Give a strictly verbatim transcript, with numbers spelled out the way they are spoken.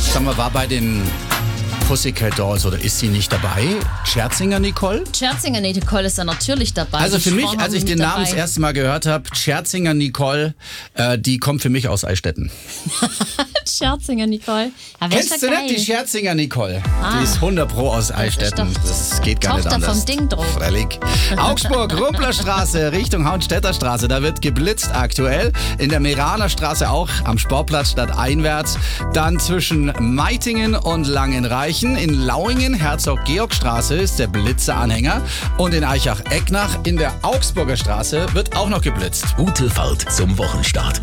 Sag mal, war bei den Pussycat Dolls oder ist sie nicht dabei? Scherzinger Nicole? Scherzinger Nicole ist da natürlich dabei. Also Die für mich, Frau als haben ich mit den Namen das dabei. erste Mal gehört habe, Scherzinger Nicole, äh, die kommt für mich aus Eichstätten. Scherzinger Nicole. Ja, wär Kennst schon du geil. nicht die Scherzinger Nicole? Ah. Die ist hundert Pro aus Eichstätten. doch Das geht gar Tochter nicht anders. vom Dingdruck. Freilich. Augsburg, Rumplerstraße, Richtung Hauenstädter Straße. Da wird geblitzt aktuell. In der Meraner Straße auch, am Sportplatz stadteinwärts. Dann zwischen Meitingen und Langenreichen. In Lauingen, Herzog-Georg-Straße ist der Blitzeranhänger. Und in Eichach-Ecknach in der Augsburger Straße wird auch noch geblitzt. Gute Fahrt zum Wochenstart.